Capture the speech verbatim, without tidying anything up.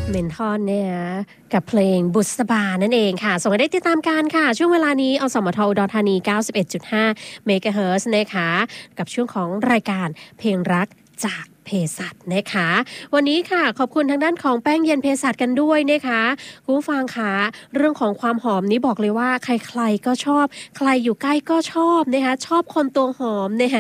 เมนทอนเนี่ยกับเพลงบุษบานั่นเองค่ะส่งให้ได้ติดตามกันค่ะช่วงเวลานี้อสมทอุดรธานี เก้าสิบเอ็ดจุดห้า เมกะเฮิรตซ์นะคะกับช่วงของรายการเพลงรักจากเภสัชนะคะวันนี้ค่ะขอบคุณทางด้านของแป้งเย็นเภสัชกันด้วยนะคะคุณผู้ฟังค่ะเรื่องของความหอมนี้บอกเลยว่าใครๆก็ชอบใครอยู่ใกล้ก็ชอบนะคะชอบคนตัวหอมนะคะ